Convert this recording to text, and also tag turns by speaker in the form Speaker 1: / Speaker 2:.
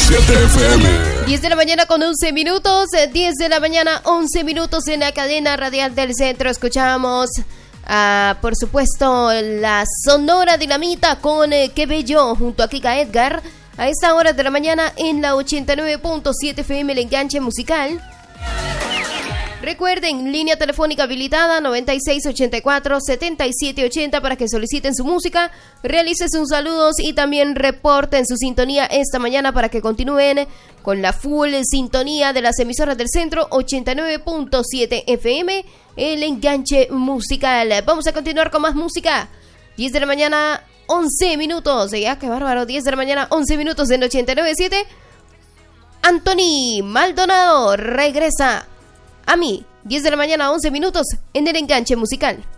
Speaker 1: 97 FM.
Speaker 2: 10 de la mañana con 11 minutos. 10 de la mañana, 11 minutos en la cadena radial del centro. Escuchamos, por supuesto, la Sonora Dinamita con Qué Bello junto a Kika Edgar. A esta hora de la mañana en la 89.7 FM, el enganche musical. Recuerden, línea telefónica habilitada 9684-7780 para que soliciten su música, realicen sus saludos y también reporten su sintonía esta mañana para que continúen con la full sintonía de las emisoras del centro 89.7 FM, el enganche musical. Vamos a continuar con más música. 10 de la mañana, 11 minutos. Ya, qué bárbaro, 10 de la mañana, 11 minutos en 89.7. Anthony Maldonado regresa a mí, 10 de la mañana, 11 minutos, en el enganche musical.